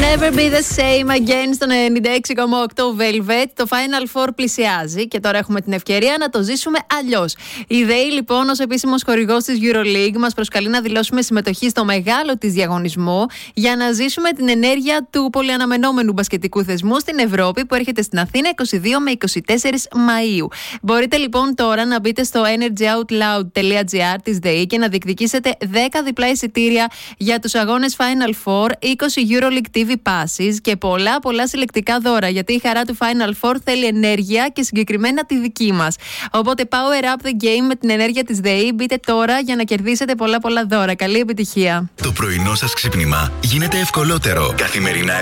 Never be the same again στο 96,8 Velvet. Το Final Four πλησιάζει και τώρα έχουμε την ευκαιρία να το ζήσουμε αλλιώς. Η ΔΕΗ, λοιπόν, ως επίσημος χορηγός της EuroLeague, μας προσκαλεί να δηλώσουμε συμμετοχή στο μεγάλο της διαγωνισμό για να ζήσουμε την ενέργεια του πολυαναμενόμενου μπασκετικού θεσμού στην Ευρώπη που έρχεται στην Αθήνα 22 με 24 Μαΐου. Μπορείτε λοιπόν τώρα να μπείτε στο energyoutloud.gr της ΔΕΗ και να διεκδικήσετε 10 διπλά εισιτήρια για τους αγώνες Final Four, 20 EuroLeague TV Passes και πολλά συλλεκτικά δώρα, γιατί η χαρά του Final Four θέλει ενέργεια και συγκεκριμένα τη δική μας. Οπότε power up the game με την ενέργεια της ΔΕΗ. Μπείτε τώρα για να κερδίσετε πολλά δώρα. Καλή επιτυχία. Το πρωινό σας ξύπνημα γίνεται ευκολότερο. Καθημερινά